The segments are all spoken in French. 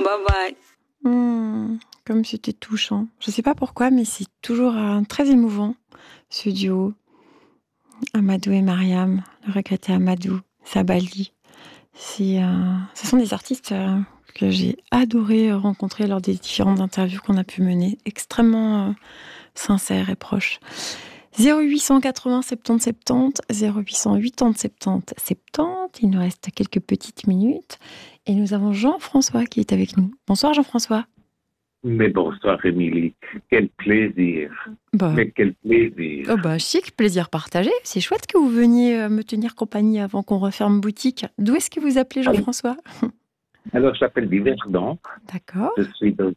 Bye bye. Comme c'était touchant. Je ne sais pas pourquoi, mais c'est toujours très émouvant, ce duo. Amadou et Mariam, le regretté Amadou, Sabali. Ce sont des artistes que j'ai adoré rencontrer lors des différentes interviews qu'on a pu mener, extrêmement sincères et proches. 0880 70 70, 0880 70 70. Il nous reste quelques petites minutes. Et nous avons Jean-François qui est avec nous. Bonsoir Jean-François. Mais bonsoir, Émilie. Quel plaisir. Mais quel plaisir. Oh bah, chic, plaisir partagé. C'est chouette que vous veniez me tenir compagnie avant qu'on referme boutique. D'où est-ce que vous appelez Jean-François? Alors, je m'appelle Diverdon. D'accord. Je suis dans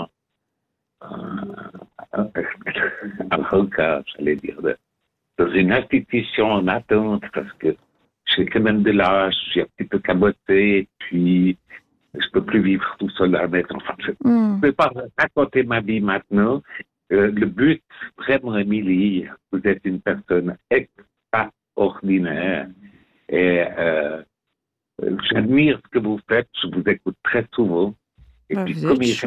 un regard, j'allais dire, dans une institution en attente parce que j'ai quand même de l'âge, j'ai un petit peu caboté, et puis je peux plus vivre tout seul à la maison. Enfin, je ne peux pas raconter ma vie maintenant. Le but, vraiment, Émilie, vous êtes une personne extraordinaire et j'admire ce que vous faites. Je vous écoute très souvent. Et puis,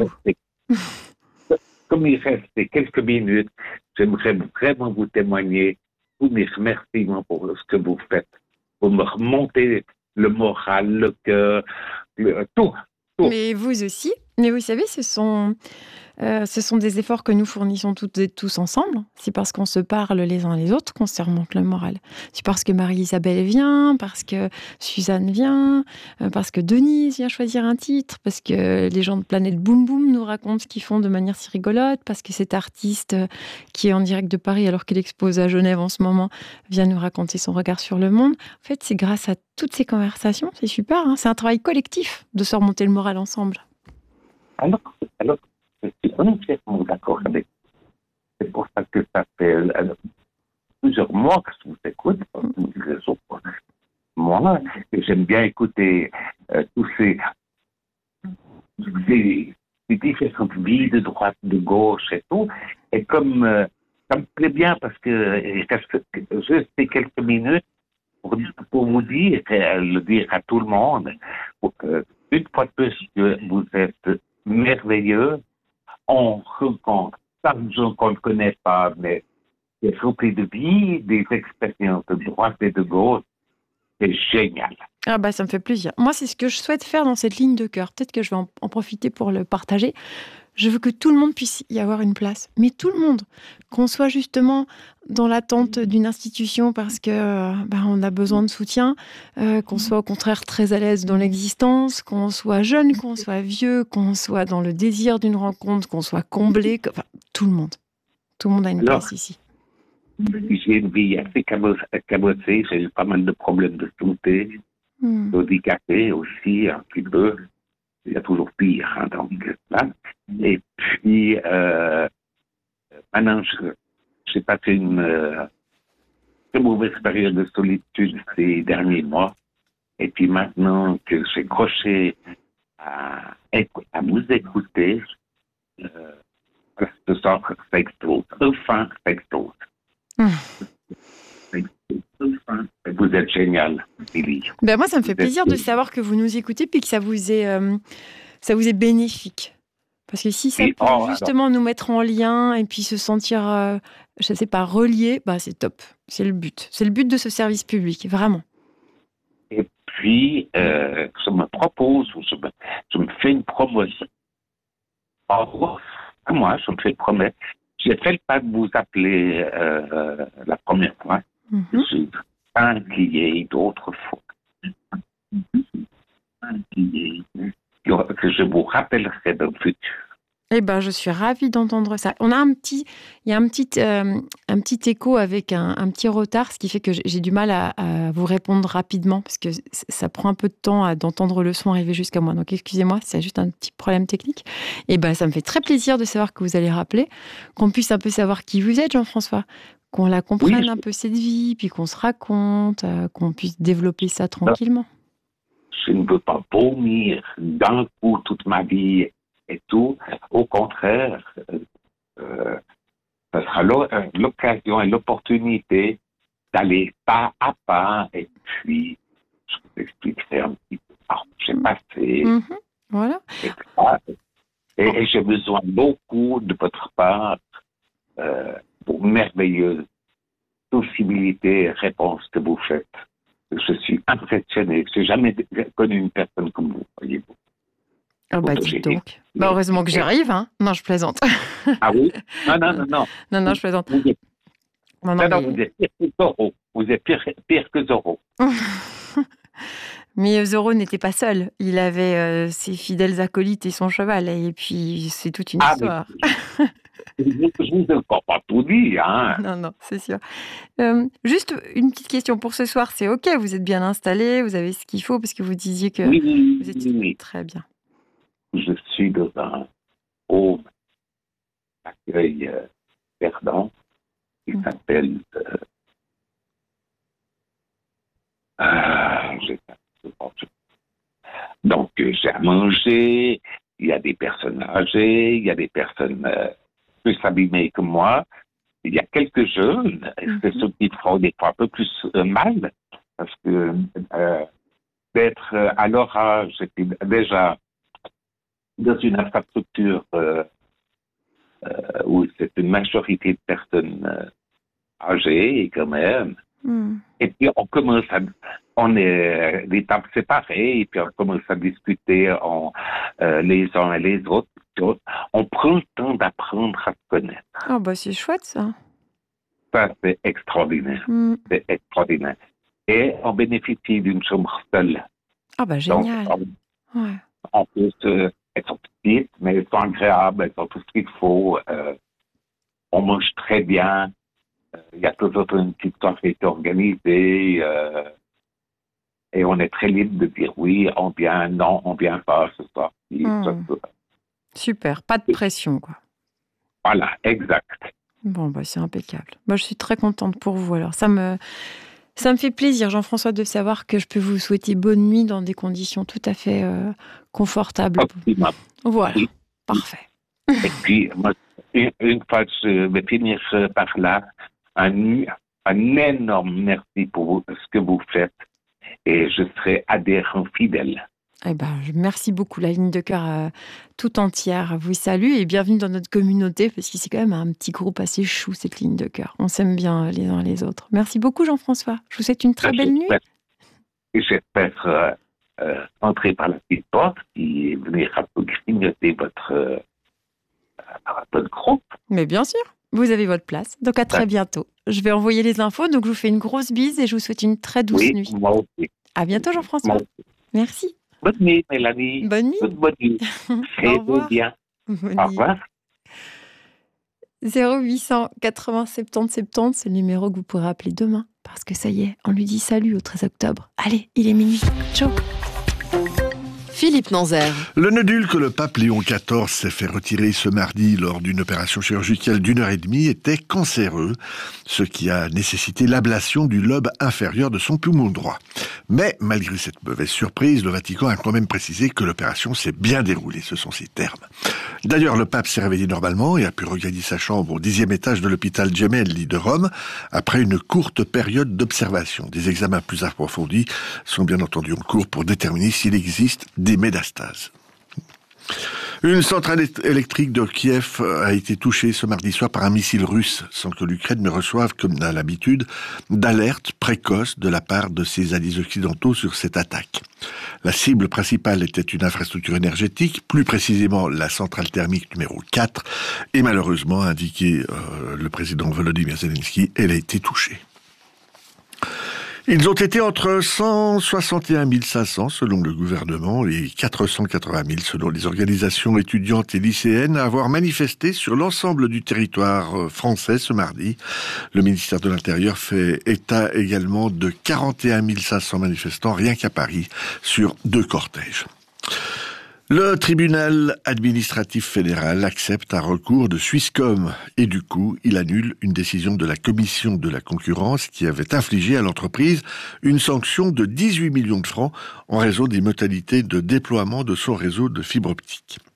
comme il restait quelques minutes, j'aimerais vraiment vous témoigner tous mes remerciements pour ce que vous faites, pour me remonter le moral, le cœur, tout. Mais vous aussi. Mais vous savez, ce sont des efforts que nous fournissons toutes et tous ensemble. C'est parce qu'on se parle les uns les autres qu'on se remonte le moral. C'est parce que Marie-Isabelle vient, parce que Suzanne vient, parce que Denise vient choisir un titre, parce que les gens de Planète Boum Boum nous racontent ce qu'ils font de manière si rigolote, parce que cet artiste qui est en direct de Paris alors qu'il expose à Genève en ce moment vient nous raconter son regard sur le monde. En fait, c'est grâce à toutes ces conversations. C'est super, hein, c'est un travail collectif de se remonter le moral ensemble. Alors, je suis entièrement d'accord avec vous. C'est pour ça que ça fait plusieurs mois que je vous écoute sur les réseaux. Moi, j'aime bien écouter tous ces différentes vies de droite, de gauche et tout. Et comme ça me plaît bien parce que il reste juste ces quelques minutes pour vous dire, le dire à tout le monde, pour que, une fois de plus, que vous êtes merveilleux. On rencontre plein de gens qu'on ne connaît pas, mais des remplis de vie, des expériences de droite et de gauche. C'est génial. Ah bah ça me fait plaisir. Moi, c'est ce que je souhaite faire dans cette ligne de cœur. Peut-être que je vais en profiter pour le partager. Je veux que tout le monde puisse y avoir une place. Mais tout le monde. Qu'on soit justement dans l'attente d'une institution parce que on a besoin de soutien, qu'on soit au contraire très à l'aise dans l'existence, qu'on soit jeune, qu'on soit vieux, qu'on soit dans le désir d'une rencontre, qu'on soit comblé. Enfin, tout le monde. Tout le monde a une place ici. J'ai une vie assez cabossée, j'ai eu pas mal de problèmes de santé, handicapé aussi un petit peu. Il y a toujours pire, hein, donc là. Et puis, maintenant, j'ai passé une très mauvaise période de solitude ces derniers mois. Et puis maintenant que j'ai croché à vous écouter, ce soir, ça explose. Enfin, ça explose. Vous êtes génial, Lily. Moi, ça me fait plaisir de savoir que vous nous écoutez puis que ça vous est bénéfique. Parce que si ça peut justement nous mettre en lien et puis se sentir, je ne sais pas, relié, c'est top. C'est le but. C'est le but de ce service public, vraiment. Et puis, je me propose, je me fais une promotion. Moi, je me fais une promesse. J'ai fait le pas de vous appeler la première fois. Je suis inquiet d'autres fois. Que je vous rappellerai dans le futur. Eh ben, je suis ravie d'entendre ça. Il y a un petit écho avec un petit retard, ce qui fait que j'ai du mal à vous répondre rapidement parce que ça prend un peu de temps d'entendre le son arriver jusqu'à moi. Donc, excusez-moi, c'est juste un petit problème technique. Et ça me fait très plaisir de savoir que vous allez rappeler, qu'on puisse un peu savoir qui vous êtes, Jean-François, qu'on la comprenne un peu cette vie, puis qu'on se raconte, qu'on puisse développer ça tranquillement. Je ne veux pas vomir d'un coup toute ma vie et tout. Au contraire, ça sera l'occasion et l'opportunité d'aller pas à pas et puis je vous expliquerai un petit peu par où j'ai passé. Voilà. Et j'ai besoin beaucoup de votre part pour merveilleuses possibilités et réponses que vous faites. Je suis impressionné. Je n'ai jamais connu une personne comme vous, voyez-vous. Oh bah dites donc. Bah heureusement que j'arrive, hein. Non, je plaisante. Ah oui? Non. Non, je plaisante. Vous êtes, Non, vous êtes pire que Zorro. Vous êtes pire que Zorro. Mais Zorro n'était pas seul. Il avait ses fidèles acolytes et son cheval. Et puis, c'est toute une histoire. Je ne vous ai pas tout dit, hein. Non, c'est sûr. Juste une petite question pour ce soir. C'est OK, vous êtes bien installé, vous avez ce qu'il faut, parce que vous disiez que vous étiez très bien. Je suis dans un home accueil perdant qui s'appelle... Donc, j'ai à manger, il y a des personnes âgées, il y a des personnes plus abîmées que moi, il y a quelques jeunes, c'est ceux qui font des fois un peu plus mal, parce que d'être à leur âge, j'étais déjà dans une infrastructure où c'est une majorité de personnes âgées quand même. Et puis on est des tables séparées, et puis on commence à discuter les uns et les autres. On prend le temps d'apprendre à se connaître. Ah bah c'est chouette ça. Ça, c'est extraordinaire. C'est extraordinaire. Et on bénéficie d'une chambre seule. Ah bah génial. Donc, en plus, elles sont petites, mais elles sont agréables, elles ont tout ce qu'il faut. On mange très bien. Il y a toujours une petite soirée organisée. Et on est très libre de dire oui, on vient, non, on vient pas ce soir. Super, pas de pression, quoi. Voilà, exact. Bon, bah c'est impeccable. Moi, je suis très contente pour vous. Alors, ça me fait plaisir, Jean-François, de savoir que je peux vous souhaiter bonne nuit dans des conditions tout à fait confortables. Optimum. Voilà, oui. Parfait. Et puis, moi, une fois que je vais finir par là, un énorme merci pour ce que vous faites. Et je serai adhérent fidèle. Eh ben, merci beaucoup. La ligne de cœur tout entière vous salue et bienvenue dans notre communauté parce que c'est quand même un petit groupe assez chou, cette ligne de cœur. On s'aime bien les uns les autres. Merci beaucoup, Jean-François. Je vous souhaite une très belle nuit. Et j'espère entrer par la petite porte et venir un peu grignoter votre groupe. Mais bien sûr, vous avez votre place. Donc à très bientôt. Je vais envoyer les infos, donc je vous fais une grosse bise et je vous souhaite une très douce nuit. Moi aussi. À bientôt, Jean-François. Merci. Bonne nuit, Mélanie. Bonne nuit. Bonne nuit. Faites-vous bien. Au revoir. 0800 80 70 70, c'est le numéro que vous pourrez appeler demain. Parce que ça y est, on lui dit salut au 13 octobre. Allez, il est minuit. Ciao. Philippe Nanzer. Le nodule que le pape Léon XIV s'est fait retirer ce mardi lors d'une opération chirurgicale d'1h30 était cancéreux, ce qui a nécessité l'ablation du lobe inférieur de son poumon droit. Mais malgré cette mauvaise surprise, le Vatican a quand même précisé que l'opération s'est bien déroulée, ce sont ses termes. D'ailleurs, le pape s'est réveillé normalement et a pu regagner sa chambre au 10e étage de l'hôpital Gemelli de Rome après une courte période d'observation. Des examens plus approfondis sont bien entendu en cours pour déterminer s'il existe des métastases. Une centrale électrique de Kiev a été touchée ce mardi soir par un missile russe, sans que l'Ukraine ne reçoive, comme à l'habitude, d'alertes précoces de la part de ses alliés occidentaux sur cette attaque. La cible principale était une infrastructure énergétique, plus précisément la centrale thermique numéro 4, et malheureusement, a indiqué le président Volodymyr Zelensky, elle a été touchée. Ils ont été entre 161 500 selon le gouvernement et 480 000 selon les organisations étudiantes et lycéennes à avoir manifesté sur l'ensemble du territoire français ce mardi. Le ministère de l'Intérieur fait état également de 41 500 manifestants rien qu'à Paris sur 2 cortèges. Le tribunal administratif fédéral accepte un recours de Swisscom et du coup, il annule une décision de la commission de la concurrence qui avait infligé à l'entreprise une sanction de 18 millions de francs en raison des modalités de déploiement de son réseau de fibre optique.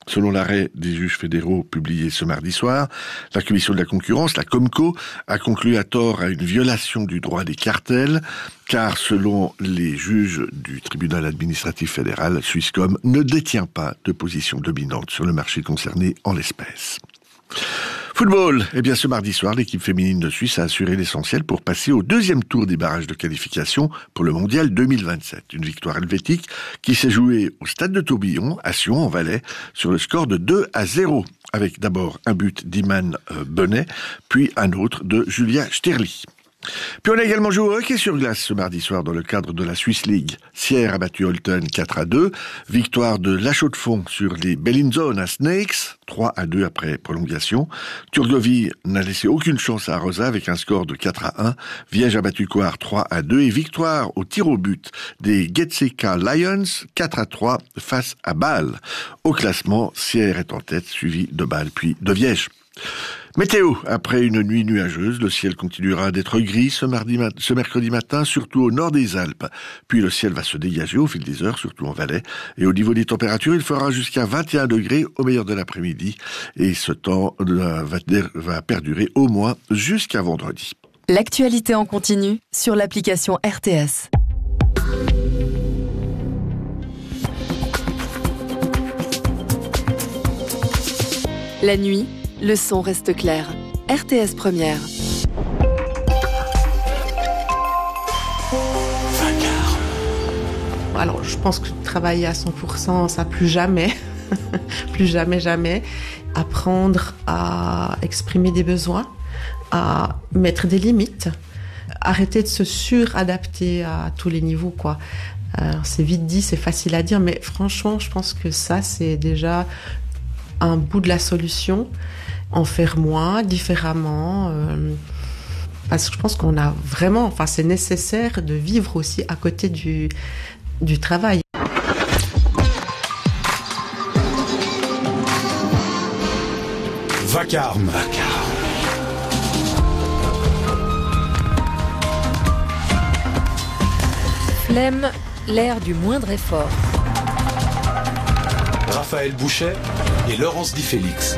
Selon l'arrêt des juges fédéraux publié ce mardi soir, la Commission de la concurrence, la Comco, a conclu à tort à une violation du droit des cartels, car selon les juges du tribunal administratif fédéral, Swisscom ne détient pas de position dominante sur le marché concerné en l'espèce. Football. Eh bien, ce mardi soir, l'équipe féminine de Suisse a assuré l'essentiel pour passer au deuxième tour des barrages de qualification pour le Mondial 2027. Une victoire helvétique qui s'est jouée au stade de Tourbillon, à Sion, en Valais, sur le score de 2-0, avec d'abord un but d'Iman Bonnet, puis un autre de Julia Sterli. Puis on a également joué au hockey sur glace ce mardi soir dans le cadre de la Swiss League. Sierre a battu Holton 4-2, victoire de La Chaux-de-Fonds sur les Bellinzona Snakes, 3-2 après prolongation. Turgovie n'a laissé aucune chance à Rosa avec un score de 4-1. Viège a battu Coire 3-2 et victoire au tir au but des Getseka Lions 4-3 face à Bâle. Au classement, Sierre est en tête, suivi de Bâle puis de Viège. Météo, après une nuit nuageuse, le ciel continuera d'être gris ce mercredi matin, surtout au nord des Alpes. Puis le ciel va se dégager au fil des heures, surtout en Valais. Et au niveau des températures, il fera jusqu'à 21 degrés au meilleur de l'après-midi. Et ce temps va perdurer au moins jusqu'à vendredi. L'actualité en continu sur l'application RTS. La nuit, le son reste clair. RTS Première. Alors, je pense que travailler à 100%, ça plus jamais. Plus jamais. Apprendre à exprimer des besoins, à mettre des limites, arrêter de se suradapter à tous les niveaux, quoi. Alors, c'est vite dit, c'est facile à dire, mais franchement, je pense que ça, c'est déjà un bout de la solution. En faire moins, différemment, parce que je pense qu'on a vraiment, c'est nécessaire de vivre aussi à côté du travail. Vacarme. Flemme, l'ère du moindre effort. Raphaël Bouchet et Laurence Di Félix.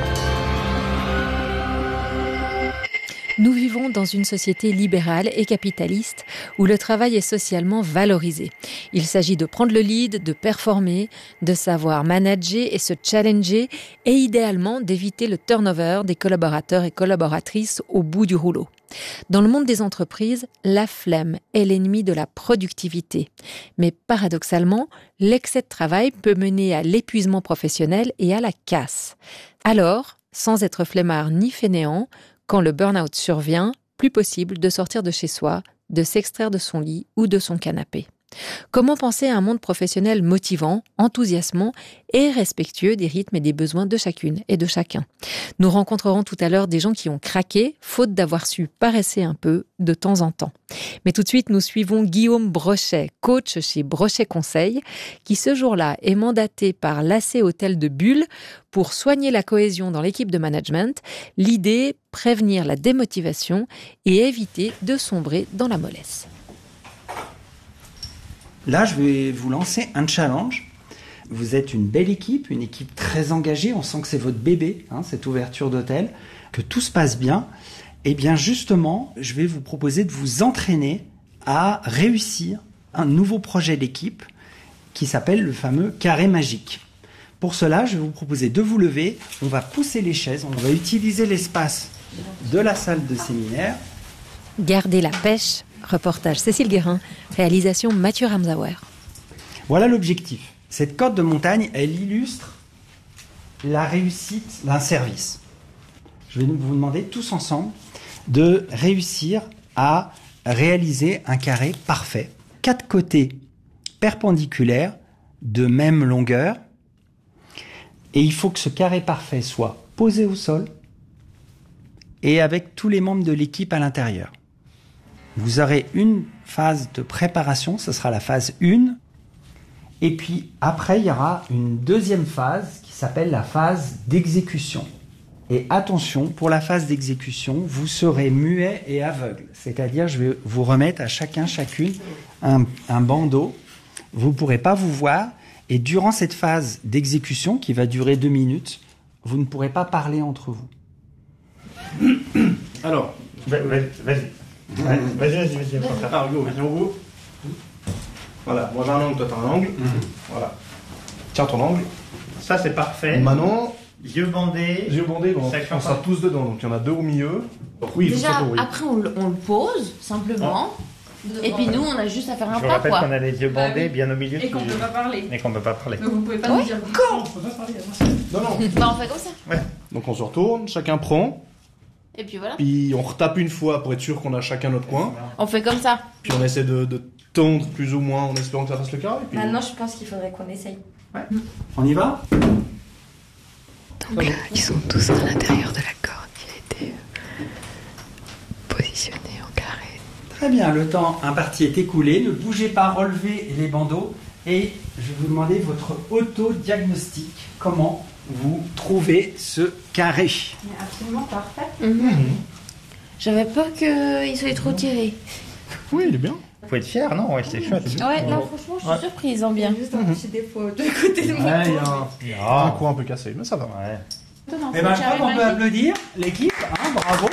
Nous vivons dans une société libérale et capitaliste où le travail est socialement valorisé. Il s'agit de prendre le lead, de performer, de savoir manager et se challenger et idéalement d'éviter le turnover des collaborateurs et collaboratrices au bout du rouleau. Dans le monde des entreprises, la flemme est l'ennemi de la productivité. Mais paradoxalement, l'excès de travail peut mener à l'épuisement professionnel et à la casse. Alors, sans être flemmard ni fainéant, quand le burn-out survient, plus possible de sortir de chez soi, de s'extraire de son lit ou de son canapé. Comment penser à un monde professionnel motivant, enthousiasmant et respectueux des rythmes et des besoins de chacune et de chacun ? Nous rencontrerons tout à l'heure des gens qui ont craqué, faute d'avoir su paresser un peu de temps en temps. Mais tout de suite, nous suivons Guillaume Brochet, coach chez Brochet Conseil, qui ce jour-là est mandaté par l'AC Hôtel de Bulle pour soigner la cohésion dans l'équipe de management. L'idée, prévenir la démotivation et éviter de sombrer dans la mollesse. Là, je vais vous lancer un challenge. Vous êtes une belle équipe, une équipe très engagée. On sent que c'est votre bébé, cette ouverture d'hôtel, que tout se passe bien. Eh bien, justement, je vais vous proposer de vous entraîner à réussir un nouveau projet d'équipe qui s'appelle le fameux carré magique. Pour cela, je vais vous proposer de vous lever. On va pousser les chaises. On va utiliser l'espace de la salle de séminaire. Gardez la pêche. Reportage Cécile Guérin, réalisation Mathieu Ramsauer. Voilà l'objectif. Cette côte de montagne, elle illustre la réussite d'un service. Je vais vous demander tous ensemble de réussir à réaliser un carré parfait. 4 côtés perpendiculaires de même longueur. Et il faut que ce carré parfait soit posé au sol et avec tous les membres de l'équipe à l'intérieur. Vous aurez une phase de préparation, ce sera la phase 1. Et puis après, il y aura une deuxième phase qui s'appelle la phase d'exécution. Et attention, pour la phase d'exécution, vous serez muet et aveugle. C'est-à-dire, je vais vous remettre à chacune un bandeau. Vous ne pourrez pas vous voir Et durant cette phase d'exécution, qui va durer 2 minutes, vous ne pourrez pas parler entre vous. Alors, vas-y. Alors, go, viens au bout. Voilà, moi j'ai un angle, toi t'as un angle. Voilà. Tiens ton angle. Ça c'est parfait. Maintenant, Yeux bandés. bon, on sera tous dedans, donc il y en a 2 au milieu. Donc oui, déjà, oui. après on le pose simplement. Et puis nous, on a juste à faire un Je vous pas, rappelle quoi. qu'on a les yeux bandés bien au milieu. Et qu'on peut pas parler. Et qu'on peut pas parler. Donc vous pouvez pas nous dire quand. Non. Bah on fait comme ça. Ouais. Donc on se retourne, chacun prend, Et puis voilà. puis on retape une fois pour être sûr qu'on a chacun notre coin. On fait comme ça. Puis on essaie de tendre plus ou moins en espérant que ça fasse le carré. Puis... Maintenant, je pense qu'il faudrait qu'on essaye. Ouais. On y va ? Donc ils sont tous à l'intérieur de la corde qui a été positionnée en carré. Très bien, le temps imparti est écoulé. Ne bougez pas, relevez les bandeaux. Et je vais vous demander votre auto-diagnostic. Comment vous trouvez ce carré ? Absolument parfait. J'avais peur qu'il soit trop tiré. Oui, il est bien. Vous pouvez être fier, non? Ouais, c'est chouette. Ouais, là franchement, je suis surprise en bien. Juste un petit défaut de côté de mon Ouais, tour. il y a un coin un peu cassé, mais ça va. Ouais. Eh ben, je crois qu'on peut applaudir l'équipe. Bravo.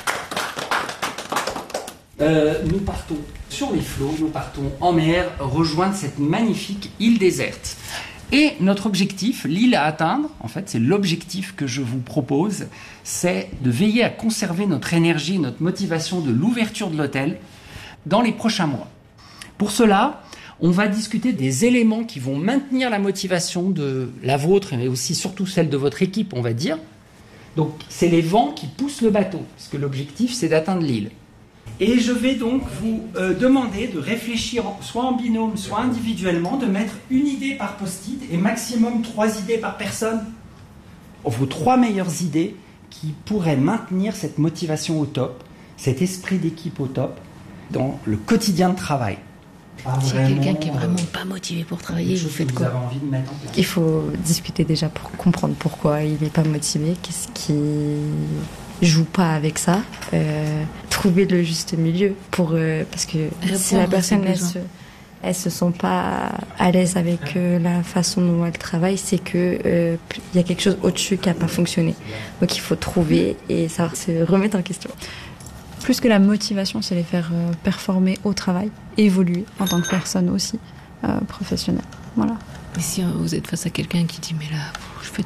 Nous partons sur les flots, nous partons en mer, rejoindre cette magnifique île déserte. Et notre objectif, l'île à atteindre, en fait, c'est l'objectif que je vous propose, c'est de veiller à conserver notre énergie, notre motivation de l'ouverture de l'hôtel dans les prochains mois. Pour cela, on va discuter des éléments qui vont maintenir la motivation de la vôtre, mais aussi surtout celle de votre équipe, on va dire. Donc, c'est les vents qui poussent le bateau, parce que l'objectif, c'est d'atteindre l'île. Et je vais donc vous demander de réfléchir soit en binôme, soit individuellement, de mettre une idée par post-it et maximum 3 idées par personne. Vos 3 meilleures idées qui pourraient maintenir cette motivation au top, cet esprit d'équipe au top, dans le quotidien de travail. S'il y a quelqu'un qui est vraiment pas motivé pour travailler, vous faites quoi? Vous avez envie de mettre en place. Il faut discuter déjà pour comprendre pourquoi il n'est pas motivé, qu'est-ce qui joue pas avec ça, trouver le juste milieu pour parce que si la personne elle se sent pas à l'aise avec la façon dont elle travaille, c'est que il y a quelque chose au-dessus qui a pas fonctionné. Donc il faut trouver et savoir se remettre en question. Plus que la motivation, c'est les faire performer au travail, évoluer en tant que personne aussi professionnelle. Voilà. Mais si vous êtes face à quelqu'un qui dit mais là